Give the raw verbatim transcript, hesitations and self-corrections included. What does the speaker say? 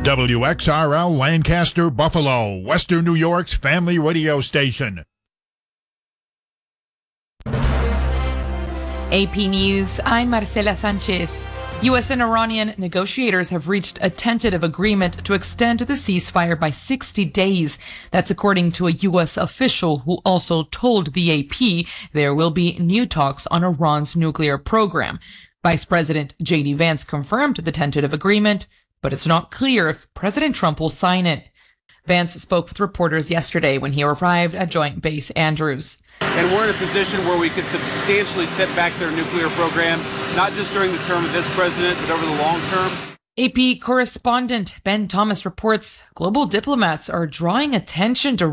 W X R L Lancaster, Buffalo, Western New York's family radio station. A P News, I'm Marcela Sanchez. U S and Iranian negotiators have reached a tentative agreement to extend the ceasefire by sixty days. That's according to a U S official who also told the A P there will be new talks on Iran's nuclear program. Vice President J D Vance confirmed the tentative agreement, but it's not clear if President Trump will sign it. Vance spoke with reporters yesterday when he arrived at Joint Base Andrews. And we're in a position where we could substantially set back their nuclear program, not just during the term of this president, but over the long term. A P correspondent Ben Thomas reports global diplomats are drawing attention to